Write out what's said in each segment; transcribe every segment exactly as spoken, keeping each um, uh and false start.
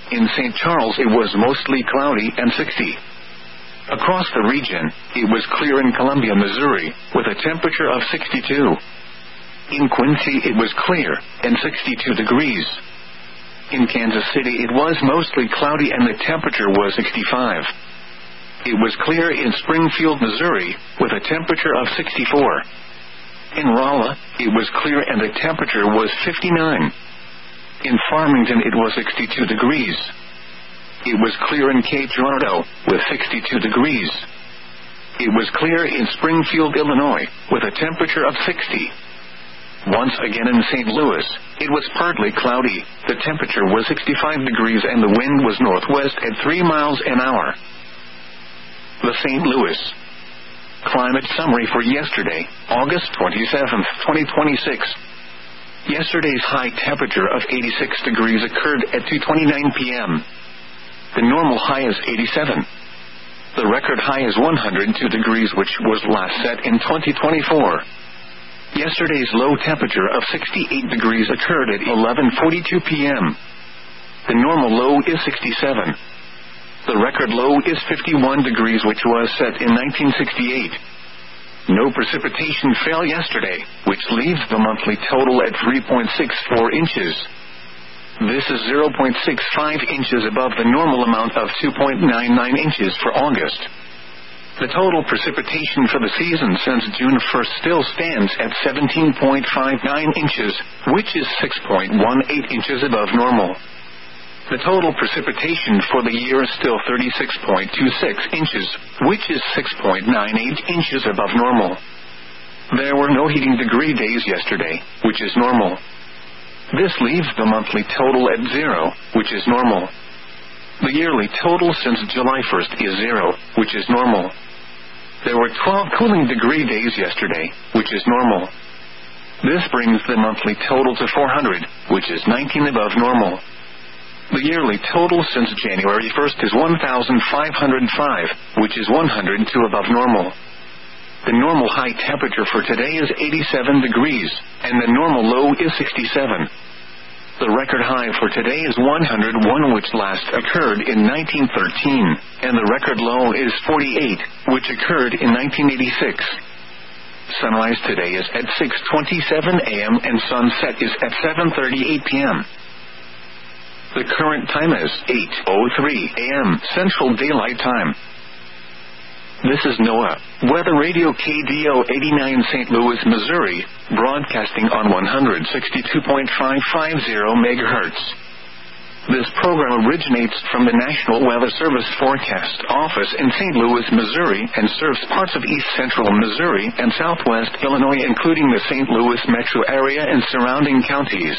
In Saint Charles it was mostly cloudy and sixty. Across the region, it was clear in Columbia, Missouri, with a temperature of sixty-two. In Quincy it was clear, and sixty-two degrees. In Kansas City it was mostly cloudy and the temperature was sixty-five. It was clear in Springfield, Missouri, with a temperature of sixty-four. In Rolla, it was clear and the temperature was fifty-nine. In Farmington it was sixty-two degrees. It was clear in Cape Girardeau, with sixty-two degrees. It was clear in Springfield, Illinois, with a temperature of sixty. Once again in Saint Louis, it was partly cloudy, the temperature was sixty-five degrees and the wind was northwest at three miles an hour. The Saint Louis Climate Summary for yesterday, August twenty-seventh, twenty twenty-six. Yesterday's high temperature of eighty-six degrees occurred at two twenty-nine p.m. The normal high is eighty-seven. The record high is one hundred two degrees, which was last set in twenty twenty-four. Yesterday's low temperature of sixty-eight degrees occurred at eleven forty-two p.m. The normal low is sixty-seven. The record low is fifty-one degrees, which was set in nineteen sixty-eight. No precipitation fell yesterday, which leaves the monthly total at three point six four inches. This is zero point six five inches above the normal amount of two point nine nine inches for August. The total precipitation for the season since June first still stands at seventeen point five nine inches, which is six point one eight inches above normal. The total precipitation for the year is still thirty-six point two six inches, which is six point nine eight inches above normal. There were no heating degree days yesterday, which is normal. This leaves the monthly total at zero, which is normal. The yearly total since July first is zero, which is normal. There were twelve cooling degree days yesterday, which is normal. This brings the monthly total to four hundred, which is nineteen above normal. The yearly total since January first is one thousand five hundred five, which is one hundred two above normal. The normal high temperature for today is eighty-seven degrees, and the normal low is sixty-seven. The record high for today is one hundred one, which last occurred in nineteen thirteen, and the record low is forty-eight, which occurred in nineteen eighty-six. Sunrise today is at six twenty-seven a.m. and sunset is at seven thirty-eight p.m. The current time is eight oh three a.m. Central Daylight Time. This is NOAA Weather Radio K D O eighty-nine Saint Louis, Missouri, broadcasting on one sixty-two point five five zero megahertz. This program originates from the National Weather Service Forecast Office in Saint Louis, Missouri, and serves parts of east central Missouri and southwest Illinois, including the Saint Louis metro area and surrounding counties.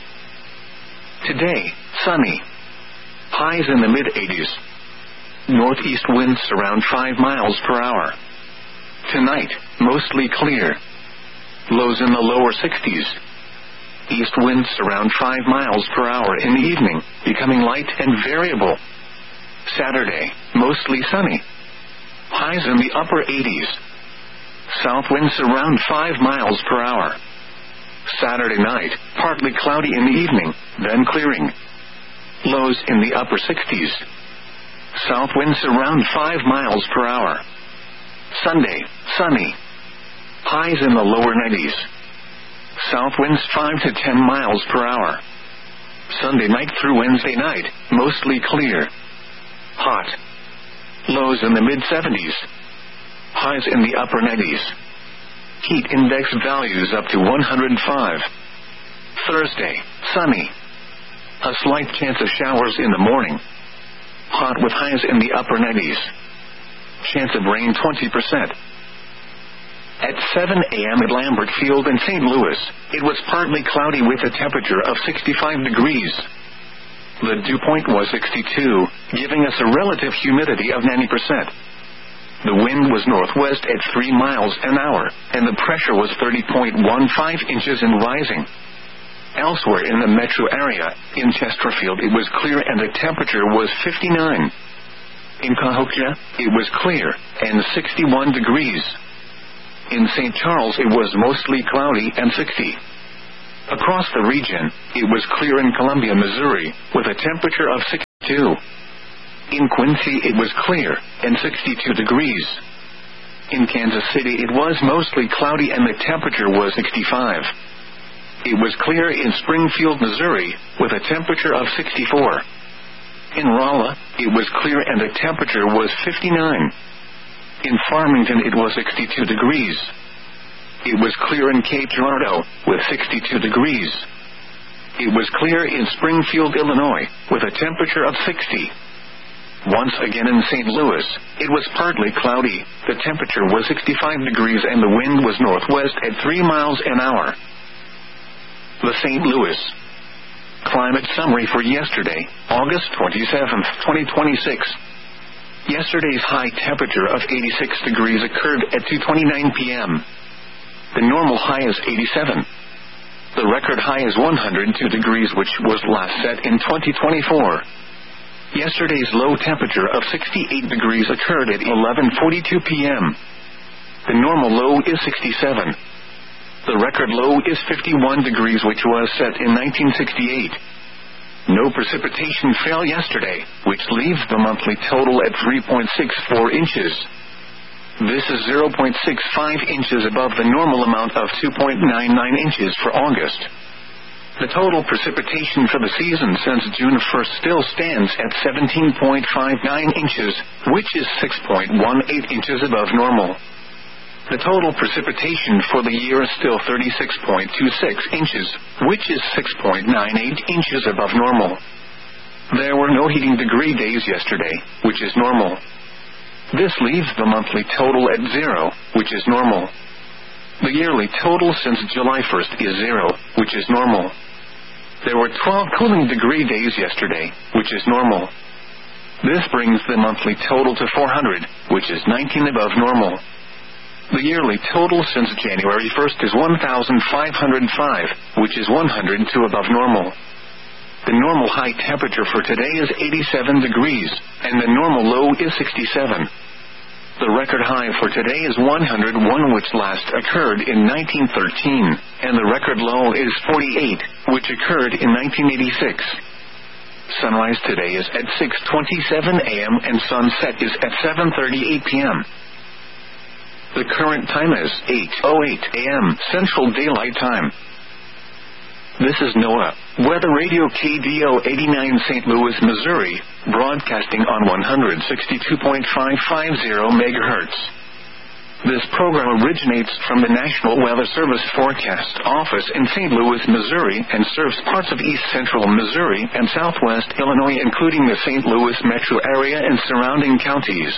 Today, sunny. Highs in the mid-eighties. Northeast winds around five miles per hour. Tonight, mostly clear. Lows in the lower sixties. East winds around five miles per hour in the evening, becoming light and variable. Saturday, mostly sunny. Highs in the upper eighties. South winds around five miles per hour. Saturday night, partly cloudy in the evening, then clearing. Lows in the upper sixties. South winds around five miles per hour. Sunday, sunny. Highs in the lower nineties. South winds five to ten miles per hour. Sunday night through Wednesday night, mostly clear. Hot. Lows in the mid-seventies. Highs in the upper nineties. Heat index values up to one hundred five. Thursday, sunny. A slight chance of showers in the morning. Hot with highs in the upper nineties. Chance of rain twenty percent. At seven a.m. at Lambert Field in Saint Louis, it was partly cloudy with a temperature of sixty-five degrees. The dew point was sixty-two, giving us a relative humidity of ninety percent. The wind was northwest at three miles an hour, and the pressure was thirty point one five inches and rising. Elsewhere in the metro area, in Chesterfield it was clear and the temperature was fifty-nine. In Cahokia, it was clear, and sixty-one degrees. In Saint Charles it was mostly cloudy and sixty. Across the region, it was clear in Columbia, Missouri, with a temperature of sixty. sixty-two. In Quincy it was clear, and sixty-two degrees. In Kansas City it was mostly cloudy and the temperature was sixty-five. It was clear in Springfield, Missouri, with a temperature of sixty-four. In Rolla, it was clear and the temperature was fifty-nine. In Farmington it was sixty-two degrees. It was clear in Cape Girardeau, with sixty-two degrees. It was clear in Springfield, Illinois, with a temperature of sixty. Once again in Saint Louis, it was partly cloudy, the temperature was sixty-five degrees and the wind was northwest at three miles an hour. The Saint Louis Climate Summary for yesterday, August twenty-seventh, twenty twenty-six. Yesterday's high temperature of eighty-six degrees occurred at two twenty-nine p.m. The normal high is eighty-seven. The record high is one hundred two degrees, which was last set in twenty twenty-four. Yesterday's low temperature of sixty-eight degrees occurred at eleven forty-two p.m. The normal low is sixty-seven. The record low is fifty-one degrees, which was set in nineteen sixty-eight. No precipitation fell yesterday, which leaves the monthly total at three point six four inches. This is zero point six five inches above the normal amount of two point nine nine inches for August. The total precipitation for the season since June first still stands at seventeen point five nine inches, which is six point one eight inches above normal. The total precipitation for the year is still thirty-six point two six inches, which is six point nine eight inches above normal. There were no heating degree days yesterday, which is normal. This leaves the monthly total at zero, which is normal. The yearly total since July first is zero, which is normal. There were twelve cooling degree days yesterday, which is normal. This brings the monthly total to four hundred, which is nineteen above normal. The yearly total since January first is one thousand five hundred five, which is one hundred two above normal. The normal high temperature for today is eighty-seven degrees, and the normal low is sixty-seven. The record high for today is one hundred one, which last occurred in nineteen thirteen, and the record low is forty-eight, which occurred in nineteen eighty-six. Sunrise today is at six twenty-seven a.m. and sunset is at seven thirty-eight p.m. The current time is eight oh eight a.m. Central Daylight Time. This is NOAA Weather Radio K D O eighty-nine Saint Louis, Missouri, broadcasting on one sixty-two point five five zero megahertz. This program originates from the National Weather Service Forecast Office in Saint Louis, Missouri, and serves parts of east central Missouri and southwest Illinois, including the Saint Louis metro area and surrounding counties.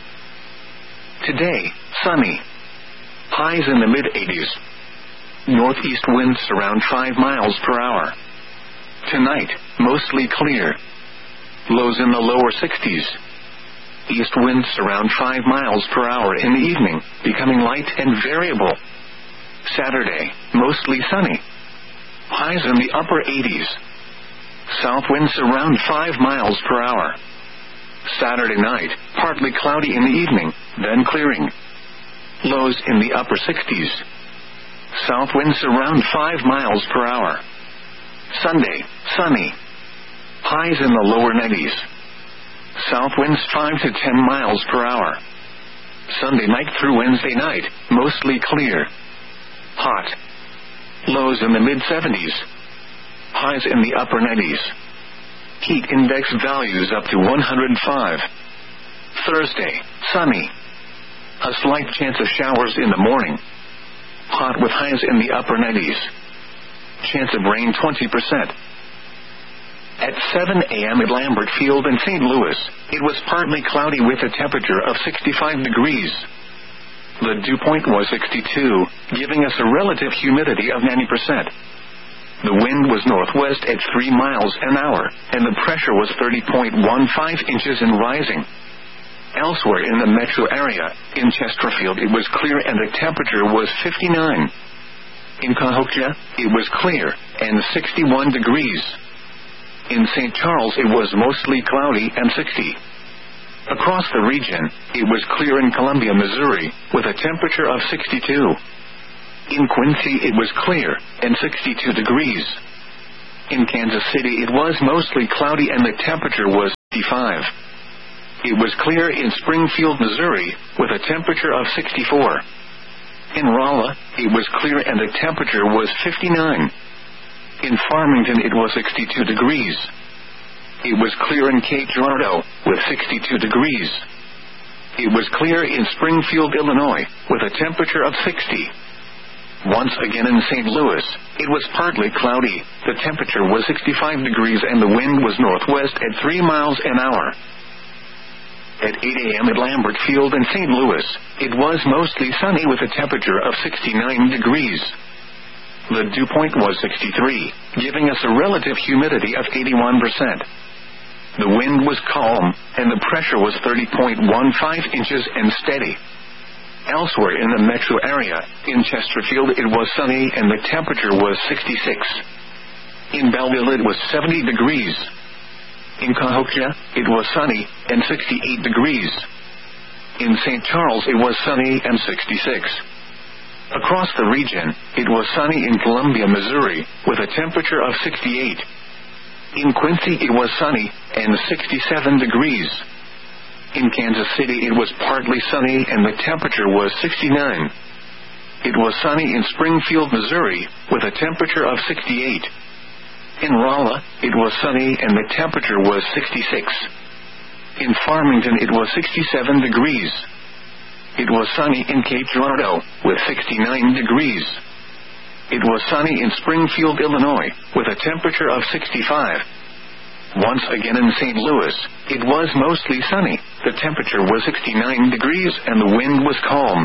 Today, sunny. Highs in the mid eighties. Northeast winds around five miles per hour. Tonight, mostly clear. Lows in the lower sixties. East winds around five miles per hour in the evening, becoming light and variable. Saturday, mostly sunny. Highs in the upper eighties. South winds around five miles per hour. Saturday night, partly cloudy in the evening, then clearing. Lows in the upper sixties. South winds around five miles per hour. Sunday, sunny. Highs in the lower nineties. South winds five to ten miles per hour. Sunday night through Wednesday night, mostly clear. Hot. Lows in the mid seventies. Highs in the upper nineties. Heat index values up to one hundred five. Thursday, sunny. A slight chance of showers in the morning. Hot with highs in the upper nineties. Chance of rain twenty percent. At seven a.m. at Lambert Field in Saint Louis, it was partly cloudy with a temperature of sixty-five degrees. The dew point was sixty-two, giving us a relative humidity of ninety percent. The wind was northwest at three miles an hour, and the pressure was thirty point one five inches and rising. Elsewhere in the metro area, in Chesterfield it was clear and the temperature was fifty-nine. In Cahokia, it was clear, and sixty-one degrees. In Saint Charles it was mostly cloudy and sixty. Across the region, it was clear in Columbia, Missouri, with a temperature of sixty-two. In Quincy it was clear, and sixty-two degrees. In Kansas City it was mostly cloudy and the temperature was fifty-five. It was clear in Springfield, Missouri, with a temperature of sixty-four. In Rolla, it was clear and the temperature was fifty-nine. In Farmington it was sixty-two degrees. It was clear in Cape Girardeau, with sixty-two degrees. It was clear in Springfield, Illinois, with a temperature of sixty. Once again in Saint Louis, it was partly cloudy, the temperature was sixty-five degrees and the wind was northwest at three miles an hour. At eight a.m. at Lambert Field in Saint Louis, it was mostly sunny with a temperature of sixty-nine degrees. The dew point was sixty-three, giving us a relative humidity of eighty-one percent. The wind was calm, and the pressure was thirty point one five inches and steady. Elsewhere in the metro area, in Chesterfield it was sunny and the temperature was sixty-six. In Belleville it was seventy degrees. In Cahokia, it was sunny and sixty-eight degrees. In Saint Charles it was sunny and sixty-six. Across the region, it was sunny in Columbia, Missouri, with a temperature of sixty-eight. In Quincy it was sunny and sixty-seven degrees. In Kansas City it was partly sunny and the temperature was sixty-nine. It was sunny in Springfield, Missouri, with a temperature of sixty-eight. In Rolla, it was sunny and the temperature was sixty-six. In Farmington it was sixty-seven degrees. It was sunny in Cape Girardeau, with sixty-nine degrees. It was sunny in Springfield, Illinois, with a temperature of sixty-five. Once again in Saint Louis, it was mostly sunny, the temperature was sixty-nine degrees and the wind was calm.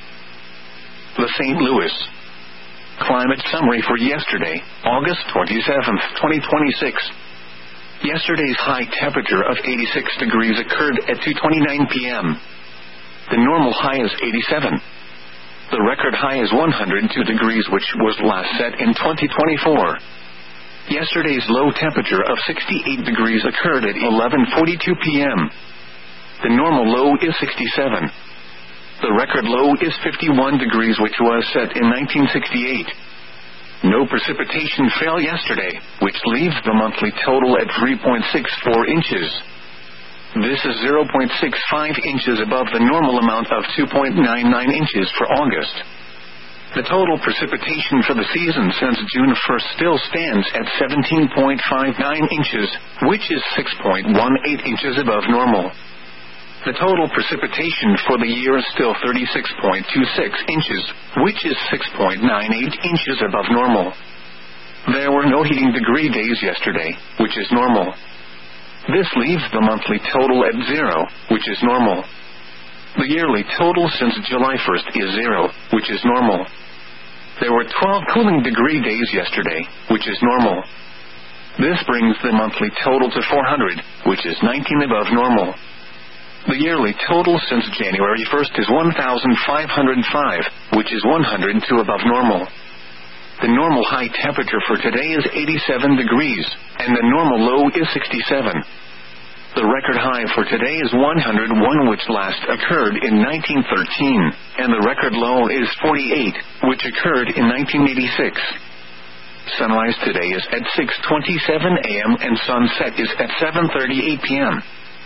The Saint Louis Climate Summary for yesterday, August twenty-seventh, twenty twenty-six. Yesterday's high temperature of eighty-six degrees occurred at two twenty-nine p.m. The normal high is eighty-seven. The record high is one hundred two degrees, which was last set in twenty twenty-four. Yesterday's low temperature of sixty-eight degrees occurred at eleven forty-two p.m. The normal low is sixty-seven. The record low is fifty-one degrees, which was set in nineteen sixty-eight. No precipitation fell yesterday, which leaves the monthly total at three point six four inches. This is zero point six five inches above the normal amount of two point nine nine inches for August. The total precipitation for the season since June first still stands at seventeen point five nine inches, which is six point one eight inches above normal. The total precipitation for the year is still thirty-six point two six inches, which is six point nine eight inches above normal. There were no heating degree days yesterday, which is normal. This leaves the monthly total at zero, which is normal. The yearly total since July first is zero, which is normal. There were twelve cooling degree days yesterday, which is normal. This brings the monthly total to four hundred, which is nineteen above normal. The yearly total since January first is one thousand five hundred five, which is one hundred two above normal. The normal high temperature for today is eighty-seven degrees, and the normal low is sixty-seven. The record high for today is one hundred one, which last occurred in nineteen thirteen, and the record low is forty-eight, which occurred in nineteen eighty-six. Sunrise today is at six twenty-seven a.m. and sunset is at seven thirty-eight p.m.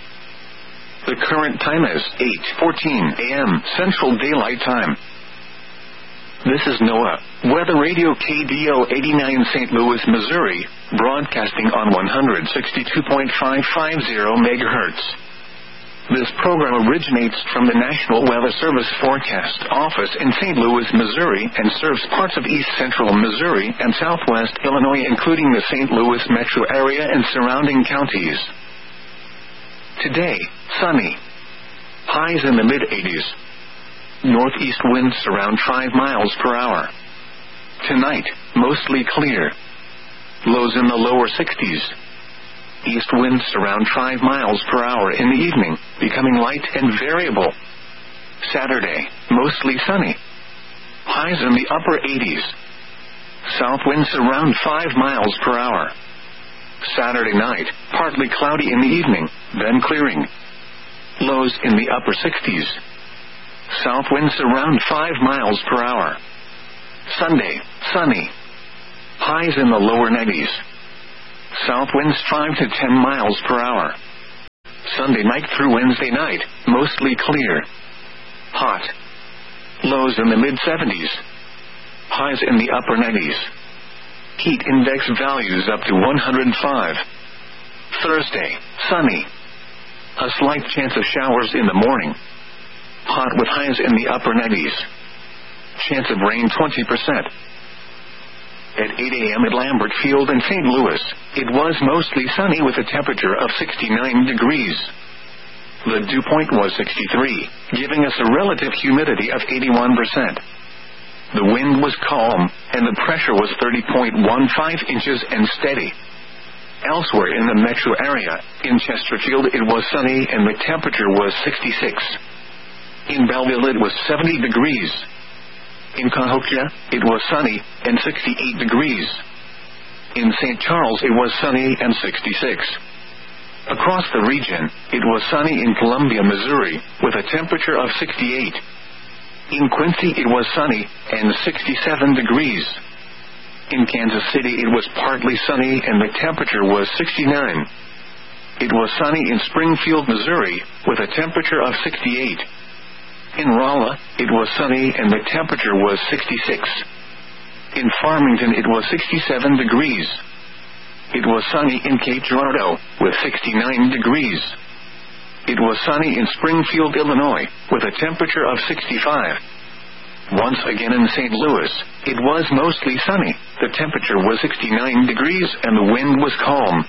The current time is eight fourteen a.m. Central Daylight Time. This is NOAA, Weather Radio K D O eighty-nine Saint Louis, Missouri, broadcasting on one sixty-two point five five zero megahertz. This program originates from the National Weather Service Forecast Office in Saint Louis, Missouri, and serves parts of east central Missouri and southwest Illinois, including the Saint Louis metro area and surrounding counties. Today, sunny. Highs in the mid-eighties. Northeast winds around five miles per hour. Tonight, mostly clear. Lows in the lower sixties. East winds around five miles per hour in the evening, becoming light and variable. Saturday, mostly sunny. Highs in the upper eighties. South winds around five miles per hour. Saturday night, partly cloudy in the evening, then clearing. Lows in the upper sixties. South winds around five miles per hour. Sunday, sunny. Highs in the lower nineties. South winds five to ten miles per hour. Sunday night through Wednesday night, mostly clear. Hot. Lows in the mid seventies. Highs in the upper nineties. Heat index values up to one hundred five. Thursday, sunny. A slight chance of showers in the morning. Hot with highs in the upper nineties. Chance of rain twenty percent. At eight a.m. at Lambert Field in Saint Louis, it was mostly sunny with a temperature of sixty-nine degrees. The dew point was sixty-three, giving us a relative humidity of eighty-one percent. The wind was calm, and the pressure was thirty point one five inches and steady. Elsewhere in the metro area, in Chesterfield it was sunny and the temperature was sixty-six. In Belleville it was seventy degrees. In Cahokia, it was sunny and sixty-eight degrees. In Saint Charles it was sunny and sixty-six. Across the region, it was sunny in Columbia, Missouri, with a temperature of sixty-eight. In Quincy it was sunny and sixty-seven degrees. In Kansas City it was partly sunny and the temperature was sixty-nine. It was sunny in Springfield, Missouri, with a temperature of sixty-eight. In Rolla, it was sunny and the temperature was sixty-six. In Farmington it was sixty-seven degrees. It was sunny in Cape Girardeau, with sixty-nine degrees. It was sunny in Springfield, Illinois, with a temperature of sixty-five. Once again in Saint Louis, it was mostly sunny, the temperature was sixty-nine degrees and the wind was calm.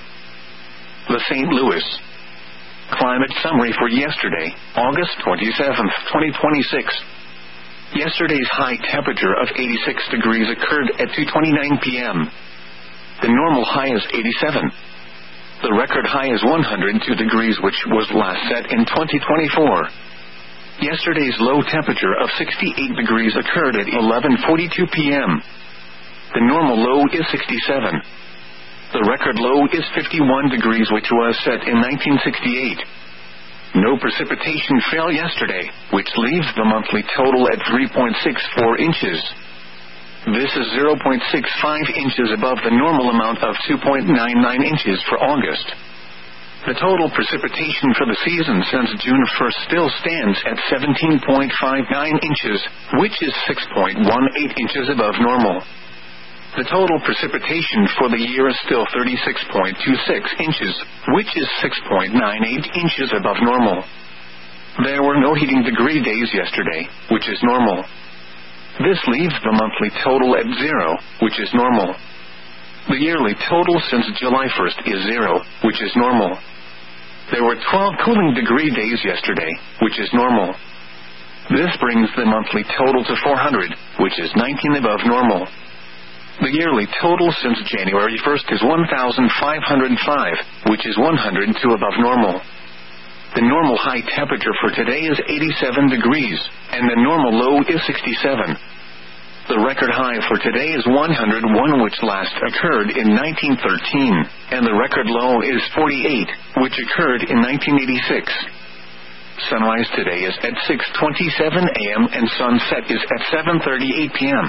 The Saint Louis Climate Summary for yesterday, August twenty-seventh, twenty twenty-six. Yesterday's high temperature of eighty-six degrees occurred at two twenty-nine p.m. The normal high is eighty-seven. The record high is one hundred two degrees, which was last set in twenty twenty-four. Yesterday's low temperature of sixty-eight degrees occurred at eleven forty-two p.m. The normal low is sixty-seven. The record low is fifty-one degrees, which was set in nineteen sixty-eight. No precipitation fell yesterday, which leaves the monthly total at three point six four inches. This is zero point six five inches above the normal amount of two point nine nine inches for August. The total precipitation for the season since June first still stands at seventeen point five nine inches, which is six point one eight inches above normal. The total precipitation for the year is still thirty-six point two six inches, which is six point nine eight inches above normal. There were no heating degree days yesterday, which is normal. This leaves the monthly total at zero, which is normal. The yearly total since July first is zero, which is normal. There were twelve cooling degree days yesterday, which is normal. This brings the monthly total to four hundred, which is nineteen above normal. The yearly total since January first is one thousand five hundred five, which is one hundred two above normal. The normal high temperature for today is eighty-seven degrees, and the normal low is sixty-seven. The record high for today is one hundred one, which last occurred in nineteen thirteen, and the record low is forty-eight, which occurred in nineteen eighty-six. Sunrise today is at six twenty-seven a.m. and sunset is at seven thirty-eight p.m.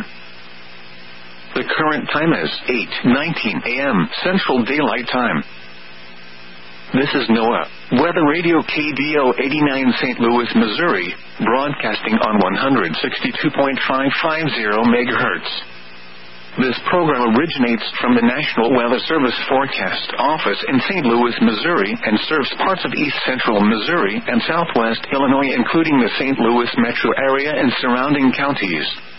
The current time is eight nineteen a.m. Central Daylight Time. This is NOAA, Weather Radio K D O eighty-nine Saint Louis, Missouri, broadcasting on one sixty-two point five five zero megahertz. This program originates from the National Weather Service Forecast Office in Saint Louis, Missouri, and serves parts of east central Missouri and southwest Illinois, including the Saint Louis metro area and surrounding counties.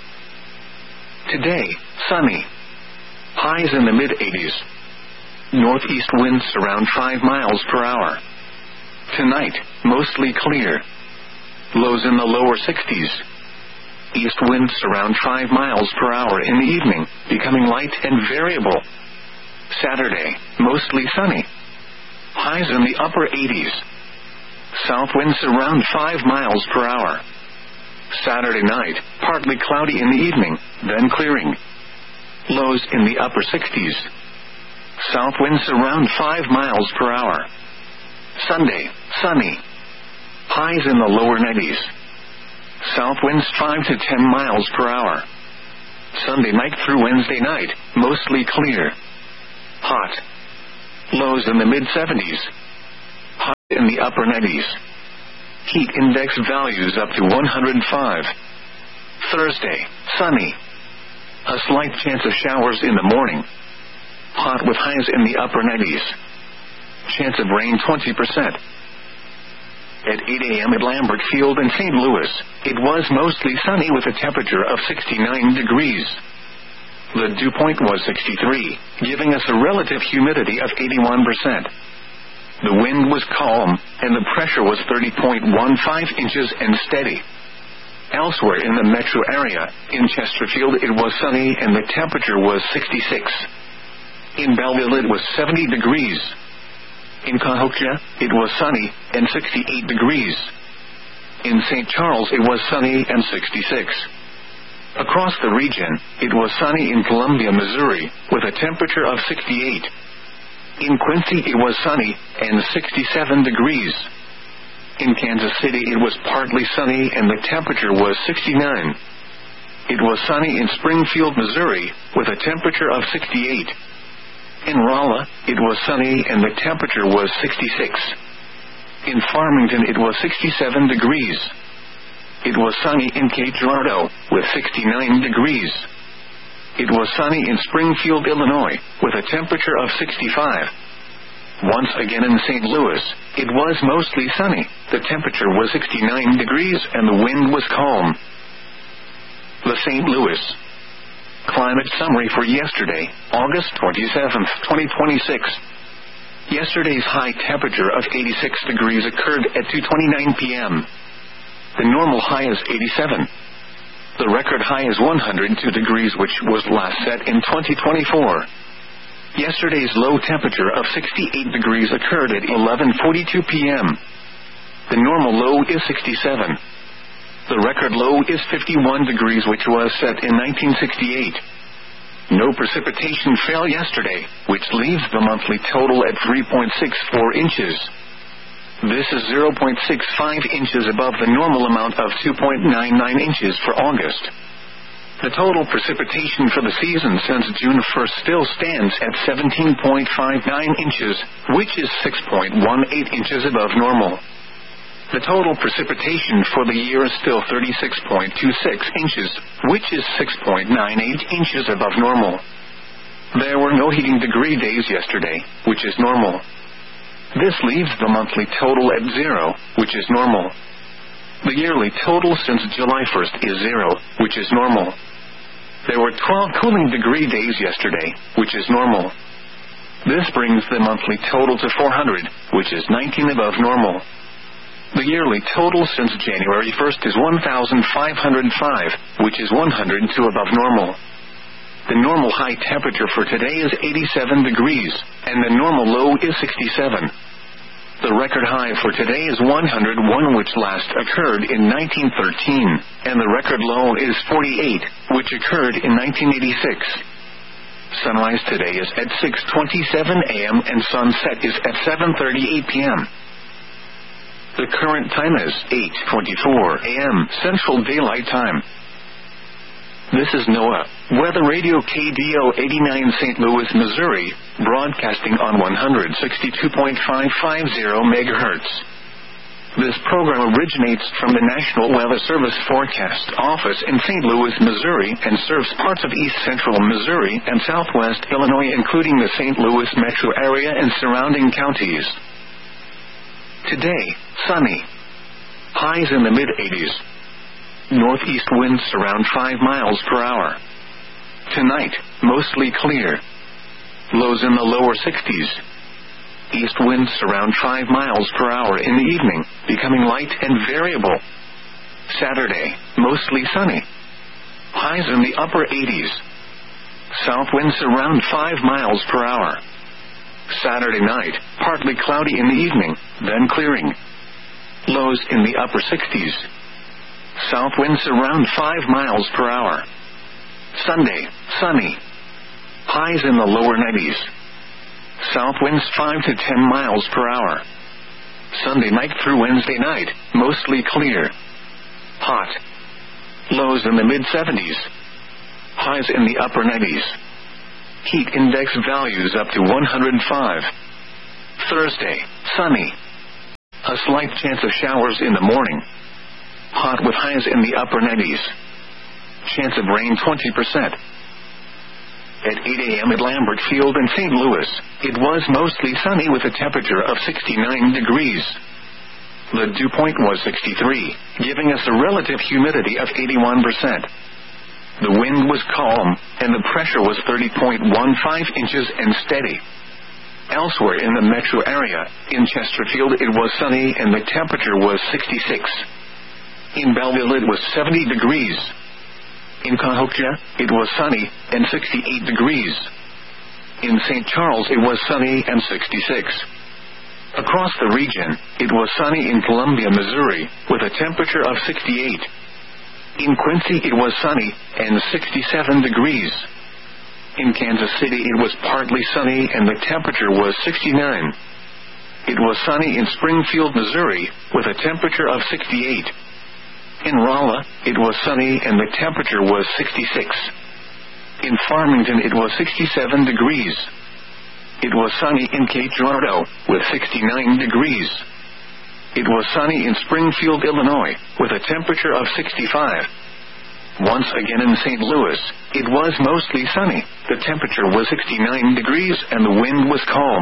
Today, sunny. Highs in the mid eighties. Northeast winds around five miles per hour. Tonight, mostly clear. Lows in the lower sixties. East winds around five miles per hour in the evening, becoming light and variable. Saturday, mostly sunny. Highs in the upper eighties. South winds around five miles per hour. Saturday night, partly cloudy in the evening, then clearing. Lows in the upper sixties. South winds around five miles per hour. Sunday, sunny. Highs in the lower nineties. South winds five to ten miles per hour. Sunday night through Wednesday night, mostly clear. Hot. Lows in the mid seventies. Highs in the upper nineties. Heat index values up to one hundred five. Thursday, sunny. A slight chance of showers in the morning. Hot with highs in the upper nineties. Chance of rain twenty percent. At eight a.m. at Lambert Field in Saint Louis, it was mostly sunny with a temperature of sixty-nine degrees. The dew point was sixty-three, giving us a relative humidity of eighty-one percent. The wind was calm, and the pressure was thirty point one five inches and steady. Elsewhere in the metro area, in Chesterfield it was sunny and the temperature was sixty-six. In Belleville it was seventy degrees. In Cahokia, it was sunny and sixty-eight degrees. In Saint Charles it was sunny and sixty-six. Across the region, it was sunny in Columbia, Missouri, with a temperature of sixty-eight. In Quincy it was sunny and sixty-seven degrees. In Kansas City it was partly sunny and the temperature was sixty-nine. It was sunny in Springfield, Missouri, with a temperature of sixty-eight. In Rolla, it was sunny and the temperature was sixty-six. In Farmington it was sixty-seven degrees. It was sunny in Cape Girardeau, with sixty-nine degrees. It was sunny in Springfield, Illinois, with a temperature of sixty-five. Once again in Saint Louis, it was mostly sunny, the temperature was sixty-nine degrees and the wind was calm. The Saint Louis Climate Summary for yesterday, August twenty-seventh, twenty twenty-six. Yesterday's high temperature of eighty-six degrees occurred at two twenty-nine p.m. The normal high is eighty-seven. The record high is one hundred two degrees, which was last set in twenty twenty-four. Yesterday's low temperature of sixty-eight degrees occurred at eleven forty-two p.m. The normal low is sixty-seven. The record low is fifty-one degrees, which was set in nineteen sixty-eight. No precipitation fell yesterday, which leaves the monthly total at three point six four inches. This is zero point six five inches above the normal amount of two point nine nine inches for August. The total precipitation for the season since June first still stands at seventeen point five nine inches, which is six point one eight inches above normal. The total precipitation for the year is still thirty-six point two six inches, which is six point nine eight inches above normal. There were no heating degree days yesterday, which is normal. This leaves the monthly total at zero, which is normal. The yearly total since July first is zero, which is normal. There were twelve cooling degree days yesterday, which is normal. This brings the monthly total to four hundred, which is nineteen above normal. The yearly total since January first is one thousand five hundred five, which is one hundred two above normal. The normal high temperature for today is eighty-seven degrees, and the normal low is sixty-seven. The record high for today is one hundred one, which last occurred in nineteen thirteen, and the record low is forty-eight, which occurred in nineteen eighty-six. Sunrise today is at six twenty-seven a.m. and sunset is at seven thirty-eight p.m. The current time is eight twenty-four a.m. Central Daylight Time. This is NOAA, Weather Radio K D O eighty-nine Saint Louis, Missouri, broadcasting on one hundred sixty-two point five five zero megahertz. This program originates from the National Weather Service Forecast Office in Saint Louis, Missouri, and serves parts of east central Missouri and southwest Illinois, including the Saint Louis metro area and surrounding counties. Today, sunny. Highs in the mid-eighties. Northeast winds around five miles per hour. Tonight, mostly clear. Lows in the lower sixties. East winds around five miles per hour in the evening, becoming light and variable. Saturday, mostly sunny. Highs in the upper eighties. South winds around five miles per hour. Saturday night, partly cloudy in the evening, then clearing. Lows in the upper sixties. South winds around five miles per hour. Sunday, sunny. Highs in the lower nineties. South winds five to ten miles per hour. Sunday night through Wednesday night, mostly clear. Hot. Lows in the mid-seventies. Highs in the upper nineties. Heat index values up to one hundred five. Thursday, sunny. A slight chance of showers in the morning. Hot with highs in the upper nineties. Chance of rain twenty percent. At eight a.m. at Lambert Field in Saint Louis, it was mostly sunny with a temperature of sixty-nine degrees. The dew point was sixty-three, giving us a relative humidity of eighty-one percent. The wind was calm, and the pressure was thirty point one five inches and steady. Elsewhere in the metro area, in Chesterfield it was sunny and the temperature was sixty-six. In Belleville it was seventy degrees. In Cahokia, it was sunny and sixty-eight degrees. In Saint Charles it was sunny and sixty-six. Across the region, it was sunny in Columbia, Missouri, with a temperature of sixty-eight. In Quincy it was sunny and sixty-seven degrees. In Kansas City it was partly sunny and the temperature was sixty-nine. It was sunny in Springfield, Missouri, with a temperature of sixty-eight. In Rolla, it was sunny and the temperature was sixty-six. In Farmington it was sixty-seven degrees. It was sunny in Cape Girardeau, with sixty-nine degrees. It was sunny in Springfield, Illinois, with a temperature of sixty-five. Once again in Saint Louis, it was mostly sunny. The temperature was sixty-nine degrees and the wind was calm.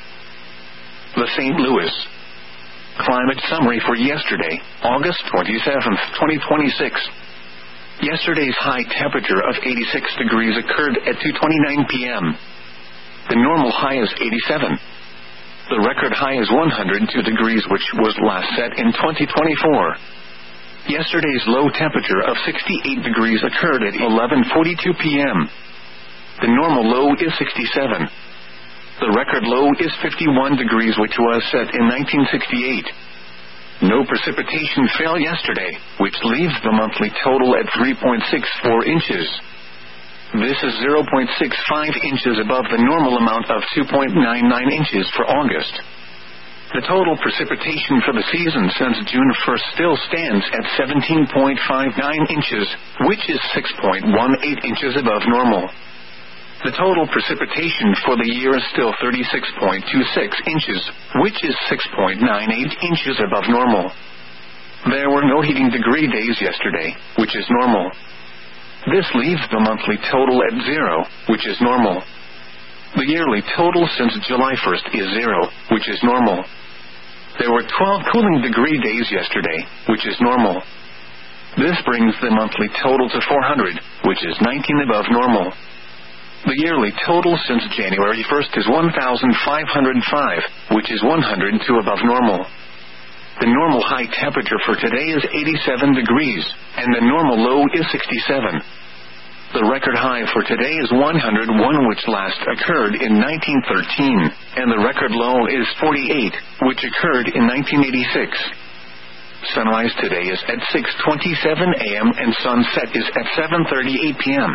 The Saint Louis Climate Summary for yesterday, August twenty-seventh, twenty twenty-six. Yesterday's high temperature of eighty-six degrees occurred at two twenty-nine p.m. The normal high is eighty-seven. The record high is one hundred two degrees, which was last set in twenty twenty-four. Yesterday's low temperature of sixty-eight degrees occurred at eleven forty-two p.m. The normal low is sixty-seven. The record low is fifty-one degrees, which was set in nineteen sixty-eight. No precipitation fell yesterday, which leaves the monthly total at three point six four inches. This is zero point six five inches above the normal amount of two point nine nine inches for August. The total precipitation for the season since June first still stands at seventeen point five nine inches, which is six point one eight inches above normal. The total precipitation for the year is still thirty-six point two six inches, which is six point nine eight inches above normal. There were no heating degree days yesterday, which is normal. This leaves the monthly total at zero, which is normal. The yearly total since July first is zero, which is normal. There were twelve cooling degree days yesterday, which is normal. This brings the monthly total to four hundred, which is nineteen above normal. The yearly total since January first is one thousand five hundred five, which is one hundred two above normal. The normal high temperature for today is eighty-seven degrees, and the normal low is sixty-seven. The record high for today is one hundred one, which last occurred in nineteen thirteen, and the record low is forty-eight, which occurred in nineteen eighty-six. Sunrise today is at six twenty-seven a.m. and sunset is at seven thirty-eight p.m.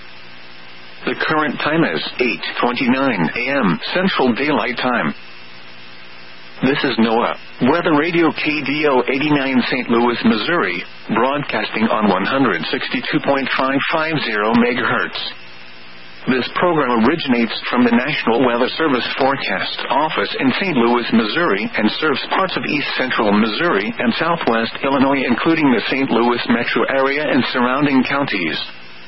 The current time is eight twenty-nine a.m. Central Daylight Time. This is NOAA, Weather Radio K D O eighty-nine Saint Louis, Missouri, broadcasting on one sixty-two point five five zero megahertz. This program originates from the National Weather Service Forecast Office in Saint Louis, Missouri, and serves parts of east central Missouri and southwest Illinois, including the Saint Louis metro area and surrounding counties.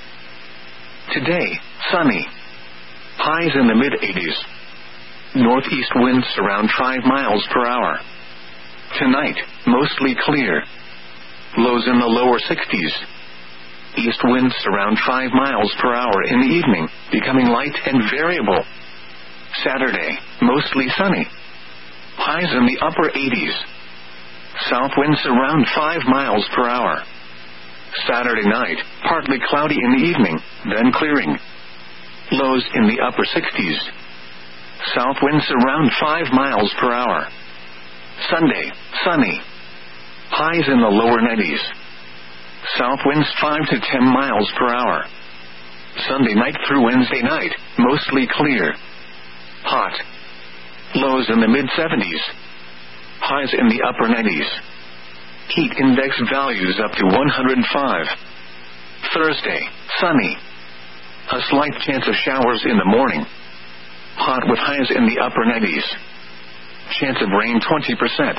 Today, sunny. Highs in the mid-eighties. Northeast winds around five miles per hour. Tonight, mostly clear. Lows in the lower sixties. East winds around five miles per hour in the evening, becoming light and variable. Saturday, mostly sunny. Highs in the upper eighties. South winds around five miles per hour. Saturday night, partly cloudy in the evening, then clearing. Lows in the upper sixties. South winds around five miles per hour. Sunday, sunny. Highs in the lower nineties. South winds five to ten miles per hour. Sunday night through Wednesday night, mostly clear. Hot. Lows in the mid-seventies. Highs in the upper nineties. Heat index values up to one hundred five. Thursday, sunny. A slight chance of showers in the morning. Hot with highs in the upper nineties. Chance of rain twenty percent.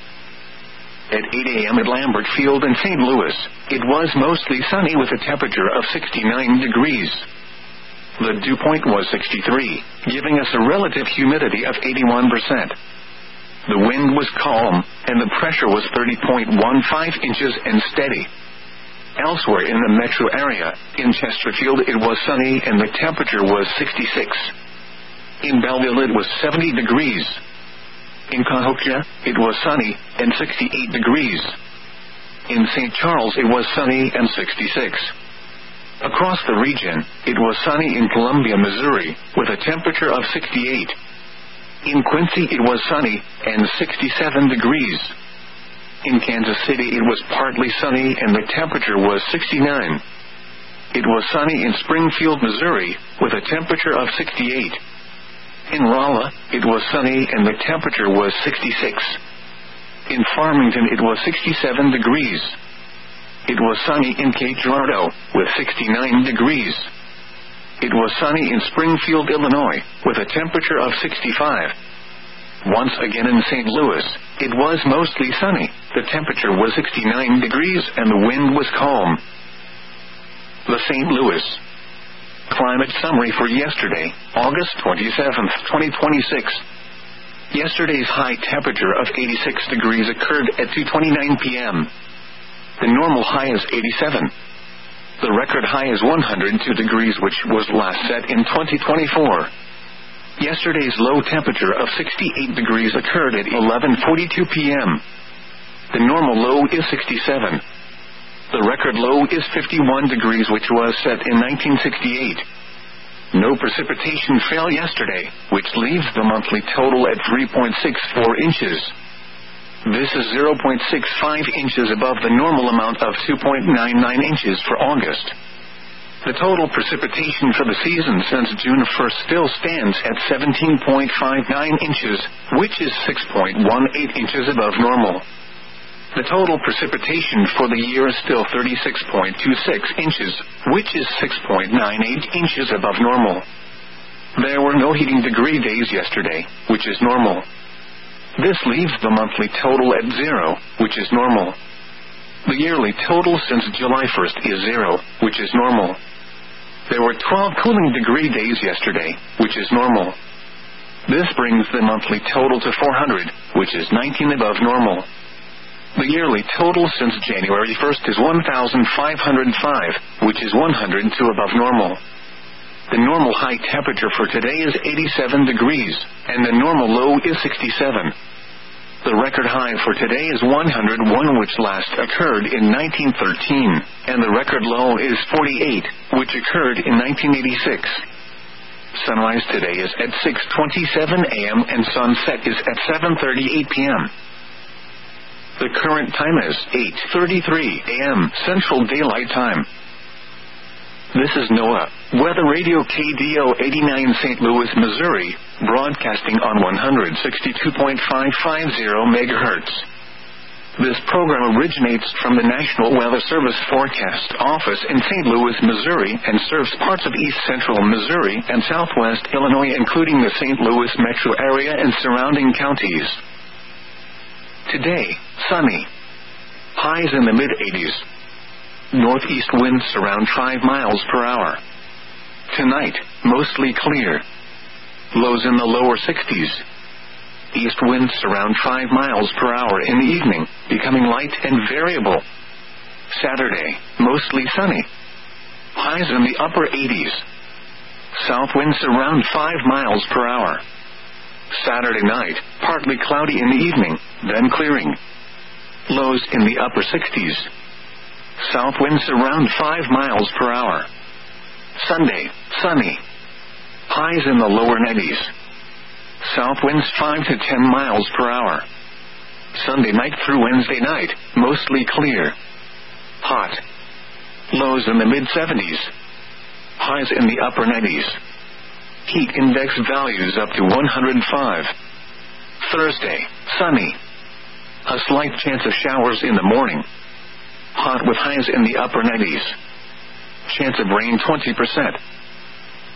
At eight a.m. at Lambert Field in Saint Louis, it was mostly sunny with a temperature of sixty-nine degrees. The dew point was sixty-three, giving us a relative humidity of eighty-one percent. The wind was calm, and the pressure was thirty point one five inches and steady. Elsewhere in the metro area, in Chesterfield it was sunny and the temperature was sixty-six. In Belleville it was seventy degrees. In Cahokia, it was sunny and sixty-eight degrees. In Saint Charles it was sunny and sixty-six. Across the region, it was sunny in Columbia, Missouri, with a temperature of sixty-eight. In Quincy it was sunny and sixty-seven degrees. In Kansas City it was partly sunny and the temperature was sixty-nine. It was sunny in Springfield, Missouri, with a temperature of sixty-eight. In Rolla, it was sunny and the temperature was sixty-six. In Farmington it was sixty-seven degrees. It was sunny in Cape Girardeau, with sixty-nine degrees. It was sunny in Springfield, Illinois, with a temperature of sixty-five. Once again in Saint Louis, it was mostly sunny, the temperature was sixty-nine degrees and the wind was calm. The Saint Louis Climate Summary for yesterday, August twenty-seventh, twenty twenty-six. Yesterday's high temperature of eighty-six degrees occurred at two twenty-nine p.m. The normal high is eighty-seven. The record high is one hundred two degrees, which was last set in twenty twenty-four. Yesterday's low temperature of sixty-eight degrees occurred at eleven forty-two p.m. The normal low is sixty-seven. The record low is fifty-one degrees, which was set in nineteen sixty-eight. No precipitation fell yesterday, which leaves the monthly total at three point six four inches. This is zero point six five inches above the normal amount of two point nine nine inches for August. The total precipitation for the season since June first still stands at seventeen point five nine inches, which is six point one eight inches above normal. The total precipitation for the year is still thirty-six point two six inches, which is six point nine eight inches above normal. There were no heating degree days yesterday, which is normal. This leaves the monthly total at zero, which is normal. The yearly total since July first is zero, which is normal. There were twelve cooling degree days yesterday, which is normal. This brings the monthly total to four hundred, which is nineteen above normal. The yearly total since January first is one thousand five hundred five, which is one hundred two above normal. The normal high temperature for today is eighty-seven degrees, and the normal low is sixty-seven. The record high for today is one hundred one, which last occurred in nineteen thirteen, and the record low is forty-eight, which occurred in nineteen eighty-six. Sunrise today is at six twenty-seven a.m. and sunset is at seven thirty-eight p.m. The current time is eight thirty-three a.m. Central Daylight Time. This is NOAA, Weather Radio K D O eighty-nine Saint Louis, Missouri, broadcasting on one sixty-two point five five zero megahertz. This program originates from the National Weather Service Forecast Office in Saint Louis, Missouri, and serves parts of east central Missouri and southwest Illinois, including the Saint Louis metro area and surrounding counties. Today, sunny. Highs in the mid-eighties. Northeast winds around five miles per hour. Tonight, mostly clear. Lows in the lower sixties. East winds around five miles per hour in the evening, becoming light and variable. Saturday, mostly sunny. Highs in the upper eighties. South winds around five miles per hour. Saturday night, partly cloudy in the evening, then clearing. Lows in the upper sixties. South winds around five miles per hour. Sunday, sunny. Highs in the lower nineties. South winds five to ten miles per hour. Sunday night through Wednesday night, mostly clear. Hot. Lows in the mid-seventies. Highs in the upper nineties. Heat index values up to one hundred five. Thursday, sunny. A slight chance of showers in the morning. Hot with highs in the upper nineties. Chance of rain twenty percent.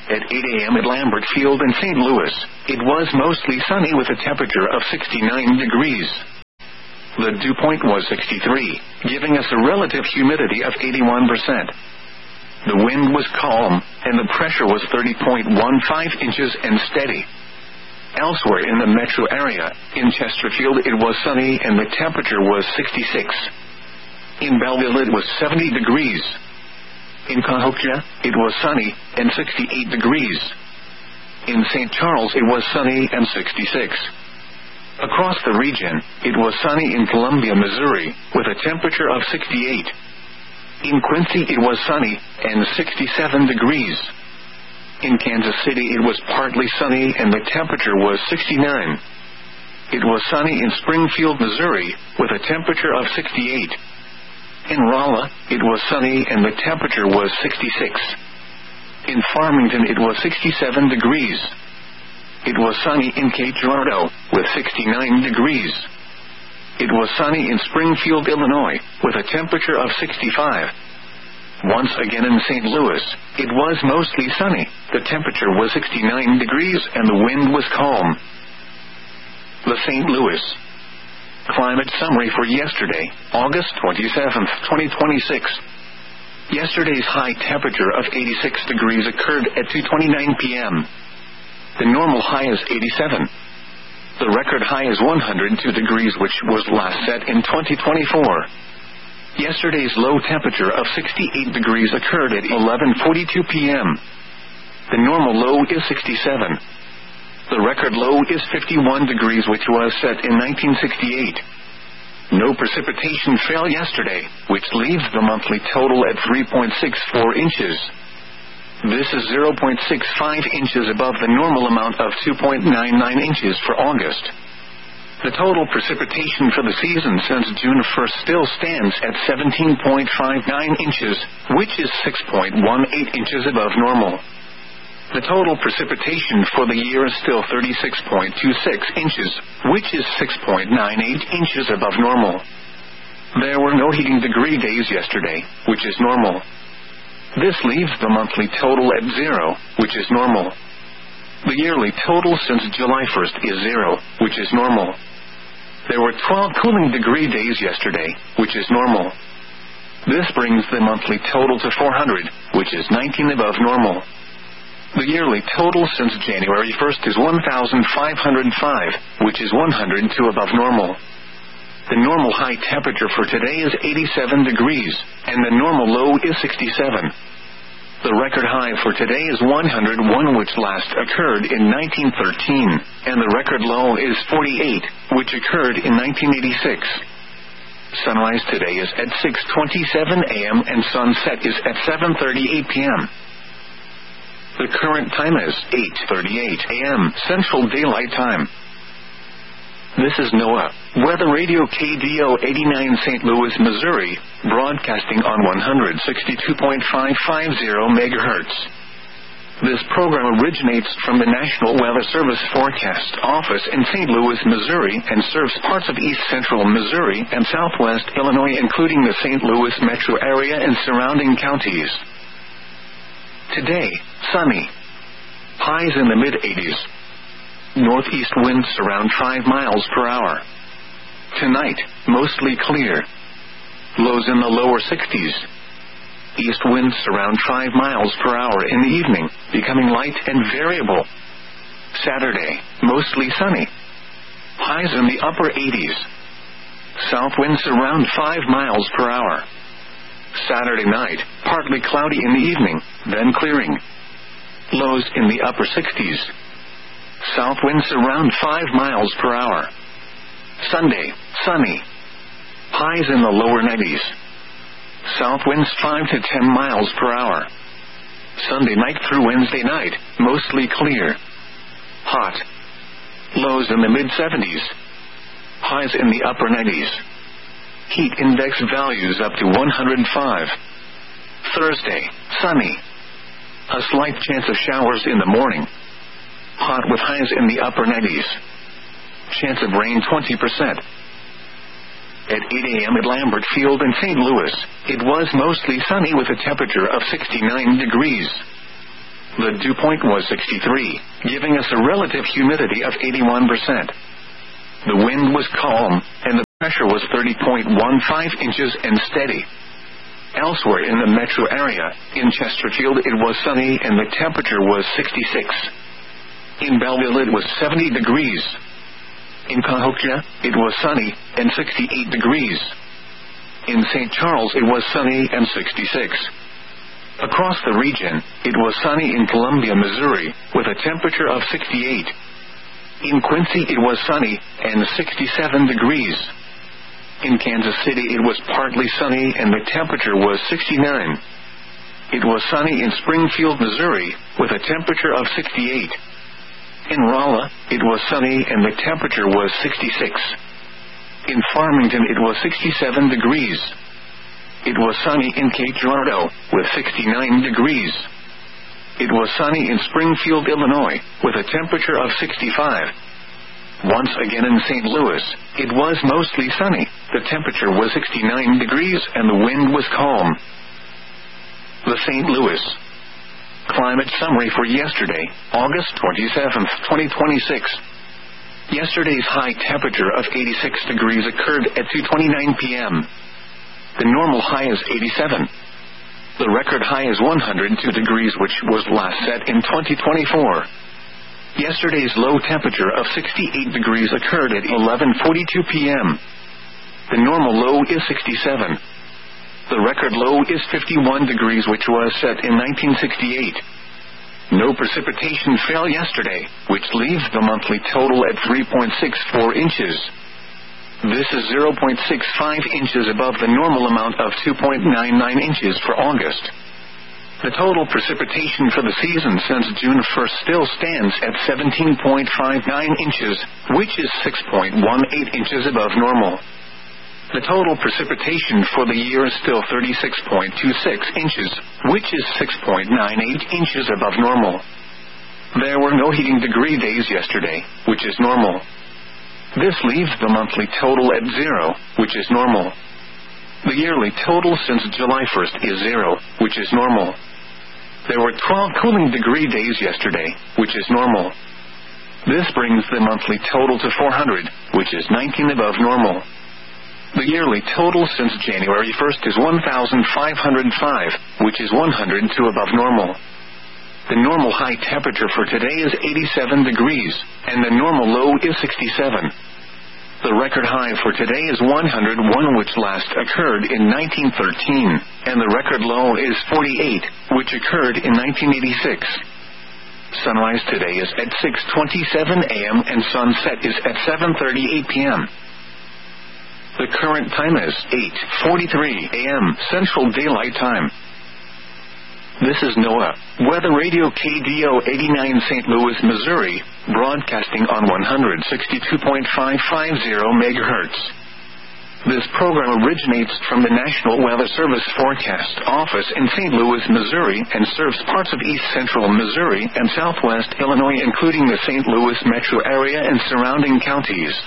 At eight a.m. at Lambert Field in Saint Louis, it was mostly sunny with a temperature of sixty-nine degrees. The dew point was sixty-three, giving us a relative humidity of eighty-one percent. The wind was calm, and the pressure was thirty point one five inches and steady. Elsewhere in the metro area, in Chesterfield it was sunny and the temperature was sixty-six. In Belleville it was seventy degrees. In Cahokia, it was sunny and sixty-eight degrees. In Saint Charles it was sunny and sixty-six. Across the region, it was sunny in Columbia, Missouri, with a temperature of sixty-eight. In Quincy it was sunny and sixty-seven degrees. In Kansas City it was partly sunny and the temperature was sixty-nine. It was sunny in Springfield, Missouri, with a temperature of sixty-eight. In Rolla, it was sunny and the temperature was sixty-six. In Farmington, it was sixty-seven degrees. It was sunny in Cape Girardeau, with sixty-nine degrees. It was sunny in Springfield, Illinois, with a temperature of sixty-five. Once again in Saint Louis, it was mostly sunny, the temperature was sixty-nine degrees and the wind was calm. The Saint Louis Climate Summary for yesterday, August twenty-seventh, twenty twenty-six. Yesterday's high temperature of eighty-six degrees occurred at two twenty-nine p.m. The normal high is eighty-seven. The record high is one hundred two degrees, which was last set in twenty twenty-four. Yesterday's low temperature of sixty-eight degrees occurred at eleven forty-two p.m. The normal low is sixty-seven. The record low is fifty-one degrees, which was set in nineteen sixty-eight. No precipitation fell yesterday, which leaves the monthly total at three point six four inches. This is zero point six five inches above the normal amount of two point nine nine inches for August. The total precipitation for the season since June first still stands at seventeen point five nine inches, which is six point one eight inches above normal. The total precipitation for the year is still thirty-six point two six inches, which is six point nine eight inches above normal. There were no heating degree days yesterday, which is normal. This leaves the monthly total at zero, which is normal. The yearly total since July first is zero, which is normal. There were twelve cooling degree days yesterday, which is normal. This brings the monthly total to four hundred, which is nineteen above normal. The yearly total since January first is one thousand five hundred five, which is one hundred two above normal. The normal high temperature for today is eighty-seven degrees, and the normal low is sixty-seven. The record high for today is one hundred one, which last occurred in nineteen thirteen, and the record low is forty-eight, which occurred in nineteen eighty-six. Sunrise today is at six twenty-seven a.m. and sunset is at seven thirty-eight p.m. The current time is eight thirty-eight a.m. Central Daylight Time. This is NOAA, Weather Radio K D O eighty-nine Saint Louis, Missouri, broadcasting on one sixty-two point five five zero megahertz. This program originates from the National Weather Service Forecast Office in Saint Louis, Missouri, and serves parts of east central Missouri and southwest Illinois, including the Saint Louis metro area and surrounding counties. Today, sunny. Highs in the mid-eighties. Northeast winds around five miles per hour. Tonight, mostly clear. Lows in the lower sixties. East winds around five miles per hour in the evening, becoming light and variable. Saturday, mostly sunny. Highs in the upper eighties. South winds around five miles per hour. Saturday night, partly cloudy in the evening, then clearing. Lows in the upper sixties. South winds around five miles per hour. Sunday, sunny. Highs in the lower nineties. South winds five to ten miles per hour. Sunday night through Wednesday night, mostly clear. Hot. Lows in the mid-seventies. Highs in the upper nineties. Heat index values up to one hundred five. Thursday, sunny. A slight chance of showers in the morning. Hot with highs in the upper nineties. Chance of rain twenty percent. At eight a.m. at Lambert Field in Saint Louis, it was mostly sunny with a temperature of sixty-nine degrees. The dew point was sixty-three, giving us a relative humidity of eighty-one percent. The wind was calm, and the pressure was thirty point one five inches and steady. Elsewhere in the metro area, in Chesterfield it was sunny and the temperature was sixty-six. In Belleville it was seventy degrees. In Cahokia, it was sunny and sixty-eight degrees. In Saint Charles it was sunny and sixty-six. Across the region, it was sunny in Columbia, Missouri, with a temperature of sixty-eight. In Quincy it was sunny and sixty-seven degrees. In Kansas City it was partly sunny and the temperature was sixty-nine. It was sunny in Springfield, Missouri, with a temperature of sixty-eight. In Rolla, it was sunny and the temperature was sixty-six. In Farmington it was sixty-seven degrees. It was sunny in Cape Girardeau, with sixty-nine degrees. It was sunny in Springfield, Illinois, with a temperature of sixty-five. Once again in Saint Louis, it was mostly sunny, the temperature was sixty-nine degrees and the wind was calm. The Saint Louis Climate Summary for yesterday, August twenty-seventh, twenty twenty-six. Yesterday's high temperature of eighty-six degrees occurred at two twenty-nine p.m. The normal high is eighty-seven. The record high is one hundred two degrees, which was last set in twenty twenty-four. Yesterday's low temperature of sixty-eight degrees occurred at eleven forty-two p.m. The normal low is sixty-seven. The record low is fifty-one degrees, which was set in nineteen sixty-eight. No precipitation fell yesterday, which leaves the monthly total at three point six four inches. This is zero point six five inches above the normal amount of two point nine nine inches for August. The total precipitation for the season since June first still stands at seventeen point five nine inches, which is six point one eight inches above normal. The total precipitation for the year is still thirty-six point two six inches, which is six point nine eight inches above normal. There were no heating degree days yesterday, which is normal. This leaves the monthly total at zero, which is normal. The yearly total since July first is zero, which is normal. There were twelve cooling degree days yesterday, which is normal. This brings the monthly total to four hundred, which is nineteen above normal. The yearly total since January first is one thousand five hundred five, which is one hundred two above normal. The normal high temperature for today is eighty-seven degrees, and the normal low is sixty-seven. The record high for today is one hundred one, which last occurred in nineteen thirteen, and the record low is forty-eight, which occurred in nineteen eighty-six. Sunrise today is at six twenty-seven a.m. and sunset is at seven thirty-eight p.m. The current time is eight forty-three a.m. Central Daylight Time. This is NOAA Weather Radio K D O eighty-nine Saint Louis, Missouri, broadcasting on one sixty-two point five five zero megahertz. This program originates from the National Weather Service Forecast Office in Saint Louis, Missouri, and serves parts of east central Missouri and southwest Illinois, including the Saint Louis metro area and surrounding counties.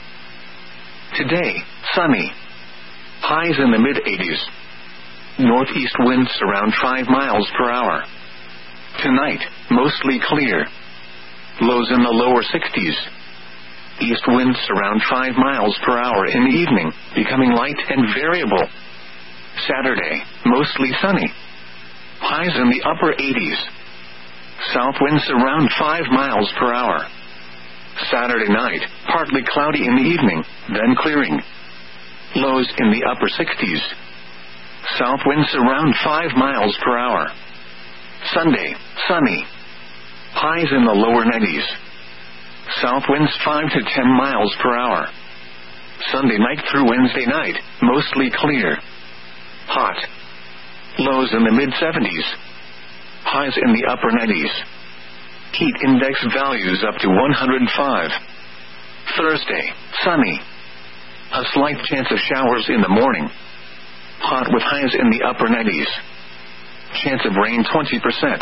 Today, sunny. Highs in the mid-eighties. Northeast winds around five miles per hour. Tonight, mostly clear. Lows in the lower sixties. East winds around five miles per hour in the evening, becoming light and variable. Saturday, mostly sunny. Highs in the upper eighties. South winds around five miles per hour. Saturday night, partly cloudy in the evening, then clearing. Lows in the upper sixties. South winds around five miles per hour. Sunday, sunny. Highs in the lower nineties. South winds five to ten miles per hour. Sunday night through Wednesday night, mostly clear. Hot. Lows in the mid-seventies. Highs in the upper nineties. Heat index values up to one hundred five. Thursday, sunny. A slight chance of showers in the morning. Hot with highs in the upper nineties. Chance of rain twenty percent.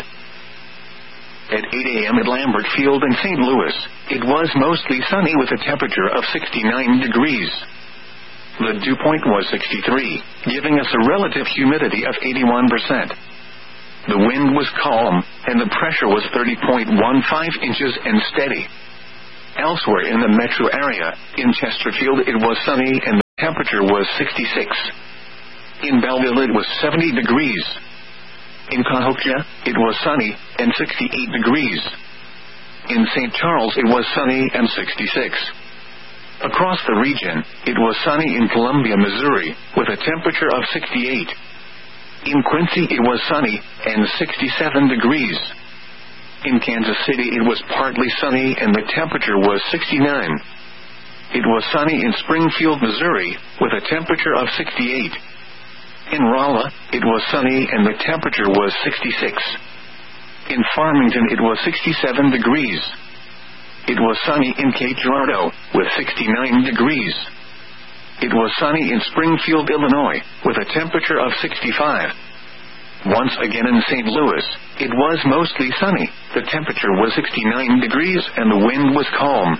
At eight a.m. at Lambert Field in Saint Louis, it was mostly sunny with a temperature of sixty-nine degrees. The dew point was sixty-three, giving us a relative humidity of eighty-one percent. The wind was calm, and the pressure was thirty point one five inches and steady. Elsewhere in the metro area, in Chesterfield it was sunny and the temperature was sixty-six. In Belleville it was seventy degrees. In Cahokia, it was sunny and sixty-eight degrees. In Saint Charles it was sunny and sixty-six. Across the region, it was sunny in Columbia, Missouri, with a temperature of sixty-eight. In Quincy it was sunny and sixty-seven degrees. In Kansas City it was partly sunny and the temperature was sixty-nine. It was sunny in Springfield, Missouri, with a temperature of sixty-eight. In Rolla, it was sunny and the temperature was sixty-six. In Farmington it was sixty-seven degrees. It was sunny in Cape Girardeau, with sixty-nine degrees. It was sunny in Springfield, Illinois, with a temperature of sixty-five. Once again in Saint Louis, it was mostly sunny, the temperature was sixty-nine degrees and the wind was calm.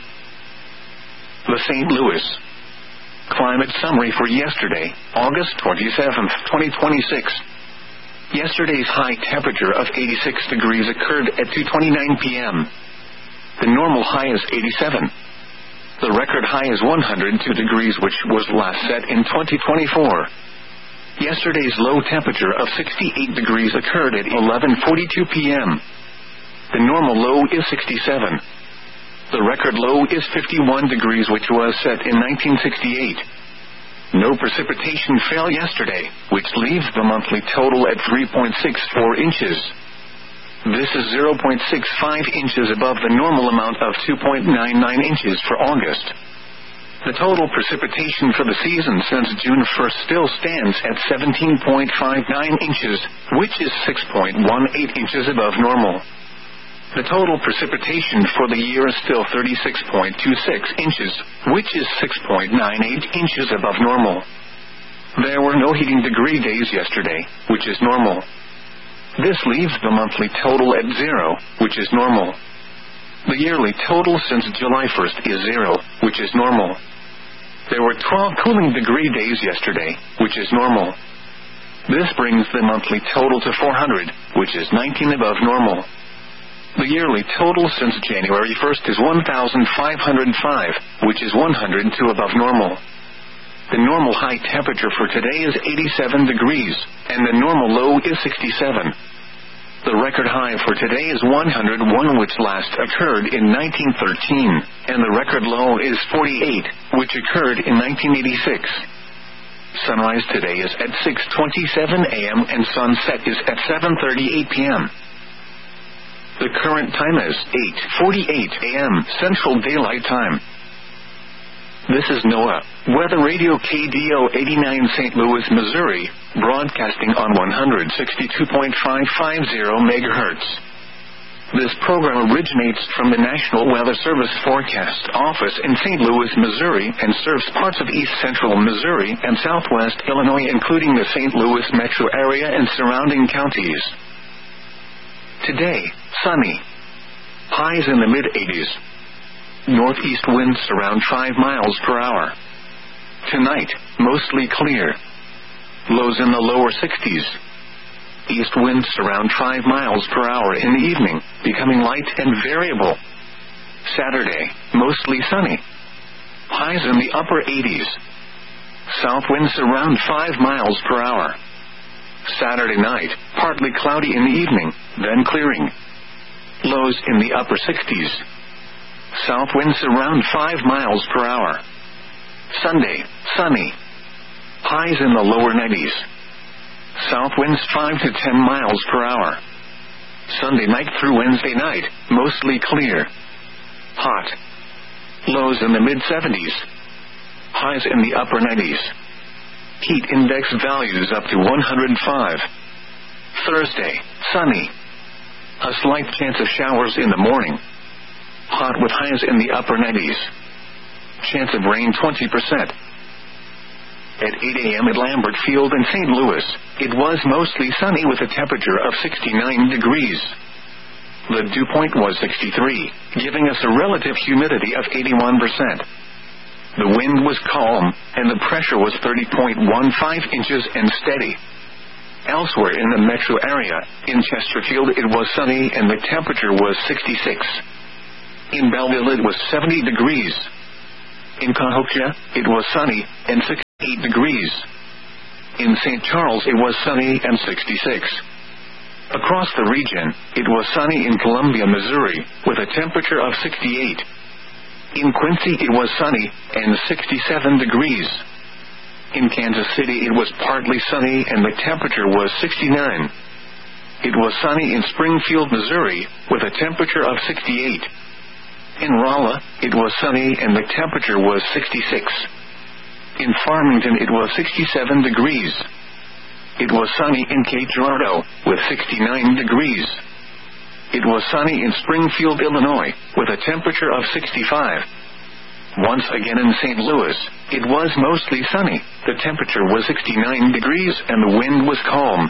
The Saint Louis Climate Summary for yesterday, August twenty-seventh, twenty twenty-six. Yesterday's high temperature of eighty-six degrees occurred at two twenty-nine p.m. The normal high is eighty-seven. The record high is one hundred two degrees, which was last set in twenty twenty-four. Yesterday's low temperature of sixty-eight degrees occurred at eleven forty-two p.m. The normal low is sixty-seven. The record low is fifty-one degrees, which was set in nineteen sixty-eight. No precipitation fell yesterday, which leaves the monthly total at three point six four inches. This is zero point six five inches above the normal amount of two point nine nine inches for August. The total precipitation for the season since June first still stands at seventeen point five nine inches, which is six point one eight inches above normal. The total precipitation for the year is still thirty-six point two six inches, which is six point nine eight inches above normal. There were no heating degree days yesterday, which is normal. This leaves the monthly total at zero, which is normal. The yearly total since July first is zero, which is normal. There were twelve cooling degree days yesterday, which is normal. This brings the monthly total to four hundred, which is nineteen above normal. The yearly total since January first is one thousand five hundred five, which is one hundred two above normal. The normal high temperature for today is eighty-seven degrees, and the normal low is sixty-seven. The record high for today is one hundred one, which last occurred in nineteen thirteen, and the record low is forty-eight, which occurred in nineteen eighty-six. Sunrise today is at six twenty-seven a.m. and sunset is at seven thirty-eight p.m. The current time is eight forty-eight a.m. Central Daylight Time. This is NOAA, Weather Radio K D O eighty-nine Saint Louis, Missouri, broadcasting on one sixty-two point five five zero megahertz. This program originates from the National Weather Service Forecast Office in Saint Louis, Missouri, and serves parts of east central Missouri and southwest Illinois, including the Saint Louis metro area and surrounding counties. Today, sunny. Highs in the mid-eighties. Northeast winds around five miles per hour. Tonight, mostly clear. Lows in the lower sixties. East winds around five miles per hour in the evening, becoming light and variable. Saturday, mostly sunny. Highs in the upper eighties. South winds around five miles per hour. Saturday night, partly cloudy in the evening, then clearing. Lows in the upper sixties. South winds around five miles per hour. Sunday, sunny. Highs in the lower nineties. South winds five to ten miles per hour. Sunday night through Wednesday night, mostly clear. Hot. Lows in the mid-seventies. Highs in the upper nineties. Heat index values up to one hundred five. Thursday, sunny. A slight chance of showers in the morning. Hot with highs in the upper nineties. Chance of rain twenty percent. At eight a.m. at Lambert Field in Saint Louis, it was mostly sunny with a temperature of sixty-nine degrees. The dew point was sixty-three, giving us a relative humidity of eighty-one percent. The wind was calm, and the pressure was thirty point one five inches and steady. Elsewhere in the metro area, in Chesterfield it was sunny and the temperature was sixty-six. In Belleville it was seventy degrees. In Cahokia, it was sunny and sixty-eight degrees. In Saint Charles it was sunny and sixty-six. Across the region, it was sunny in Columbia, Missouri, with a temperature of sixty-eight. In Quincy it was sunny and sixty-seven degrees. In Kansas City it was partly sunny and the temperature was sixty-nine. It was sunny in Springfield, Missouri, with a temperature of sixty-eight. In Rolla, it was sunny and the temperature was sixty-six. In Farmington it was sixty-seven degrees. It was sunny in Cape Girardeau, with sixty-nine degrees. It was sunny in Springfield, Illinois, with a temperature of sixty-five. Once again in Saint Louis, it was mostly sunny, the temperature was sixty-nine degrees and the wind was calm.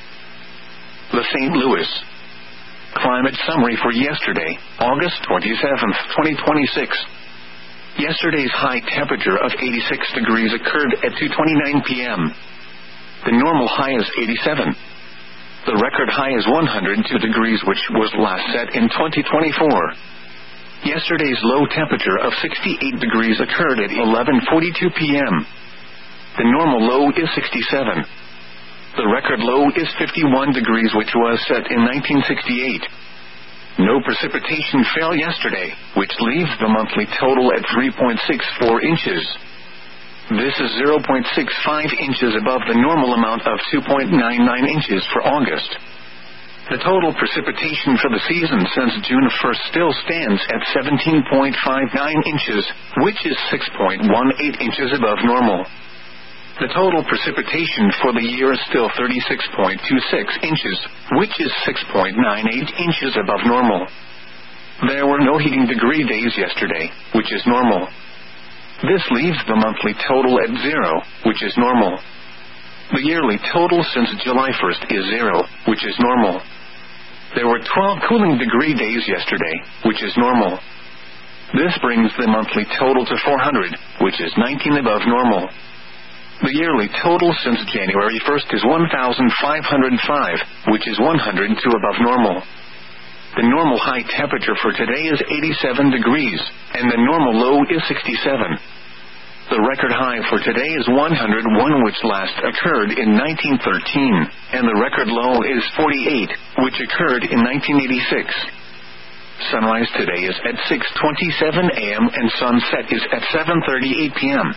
The Saint Louis Climate Summary for yesterday, August twenty-seventh, twenty twenty-six. Yesterday's high temperature of eighty-six degrees occurred at two twenty-nine p.m. The normal high is eighty-seven. The record high is one hundred two degrees, which was last set in twenty twenty-four. Yesterday's low temperature of sixty-eight degrees occurred at eleven forty-two p.m. The normal low is sixty-seven. The record low is fifty-one degrees, which was set in nineteen sixty-eight. No precipitation fell yesterday, which leaves the monthly total at three point six four inches. This is zero point six five inches above the normal amount of two point nine nine inches for August. The total precipitation for the season since June first still stands at seventeen point five nine inches, which is six point one eight inches above normal. The total precipitation for the year is still thirty-six point two six inches, which is six point nine eight inches above normal. There were no heating degree days yesterday, which is normal. This leaves the monthly total at zero, which is normal. The yearly total since July first is zero, which is normal. There were twelve cooling degree days yesterday, which is normal. This brings the monthly total to four hundred, which is nineteen above normal. The yearly total since January first is one thousand five hundred five, which is one hundred two above normal. The normal high temperature for today is eighty-seven degrees, and the normal low is sixty-seven. The record high for today is one hundred one, which last occurred in nineteen thirteen, and the record low is forty-eight, which occurred in nineteen eighty-six. Sunrise today is at six twenty-seven a.m. and sunset is at seven thirty-eight p.m.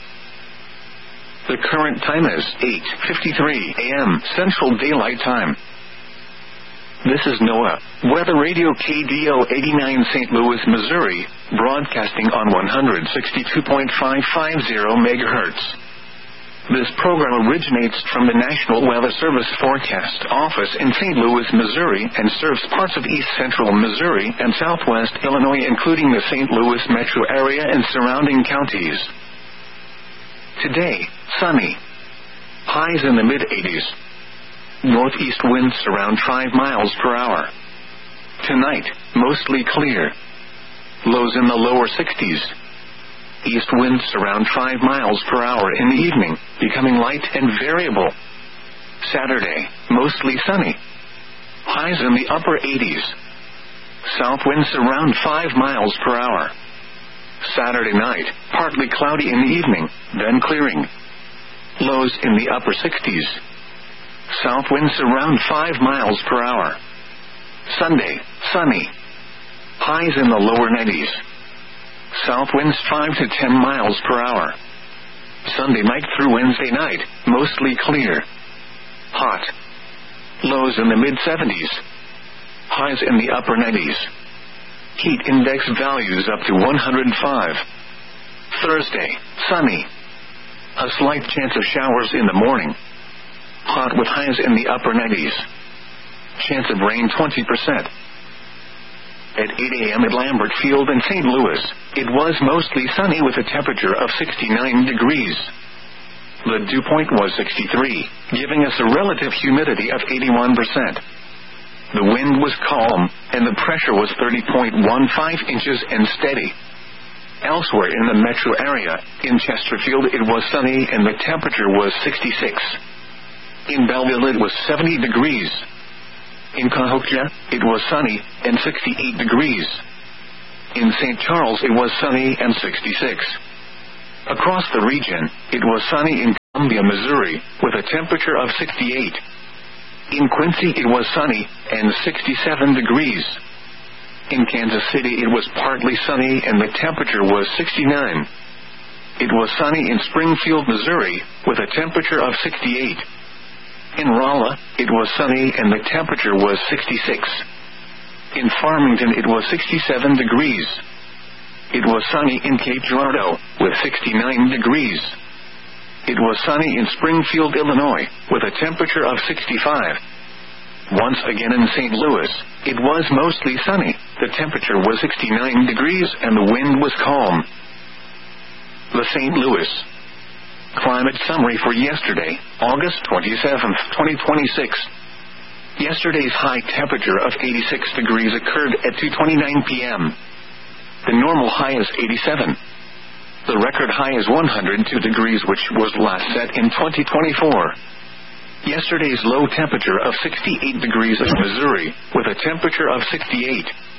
The current time is eight fifty-three a.m. Central Daylight Time. This is NOAA Weather Radio K D O eighty-nine Saint Louis, Missouri, broadcasting on one sixty-two point five five zero megahertz. This program originates from the National Weather Service Forecast Office in Saint Louis, Missouri, and serves parts of east central Missouri and southwest Illinois, including the Saint Louis metro area and surrounding counties. Today, sunny. Highs in the mid-eighties. Northeast winds around five miles per hour. Tonight, mostly clear. Lows in the lower sixties. East winds around five miles per hour in the evening, becoming light and variable. Saturday, mostly sunny. Highs in the upper eighties. South winds around five miles per hour. Saturday night, partly cloudy in the evening, then clearing. Lows in the upper sixties. South winds around five miles per hour. Sunday, sunny. Highs in the lower nineties. South winds five to ten miles per hour. Sunday night through Wednesday night, mostly clear. Hot. Lows in the mid-seventies. Highs in the upper nineties. Heat index values up to one hundred five. Thursday, sunny. A slight chance of showers in the morning. Hot with highs in the upper nineties. Chance of rain twenty percent. At eight a.m. at Lambert Field in Saint Louis, it was mostly sunny with a temperature of sixty-nine degrees. The dew point was sixty-three, giving us a relative humidity of eighty-one percent. The wind was calm, and the pressure was thirty point one five inches and steady. Elsewhere in the metro area, in Chesterfield it was sunny and the temperature was sixty-six. In Belleville it was seventy degrees. In Cahokia, it was sunny and sixty-eight degrees. In Saint Charles it was sunny and sixty-six. Across the region, it was sunny in Columbia, Missouri, with a temperature of sixty-eight. In Quincy it was sunny and sixty-seven degrees. In Kansas City it was partly sunny and the temperature was sixty-nine. It was sunny in Springfield, Missouri, with a temperature of sixty-eight. In Rolla, it was sunny and the temperature was sixty-six. In Farmington it was sixty-seven degrees. It was sunny in Cape Girardeau, with sixty-nine degrees. It was sunny in Springfield, Illinois, with a temperature of sixty-five. Once again in Saint Louis, it was mostly sunny, the temperature was sixty-nine degrees and the wind was calm. The Saint Louis Climate Summary for yesterday, August twenty-seventh, twenty twenty-six. Yesterday's high temperature of eighty-six degrees occurred at two twenty-nine p.m. The normal high is eighty-seven. The record high is one hundred two degrees, which was last set in twenty twenty-four. Yesterday's low temperature of sixty-eight degrees in Missouri, with a temperature of sixty-eight.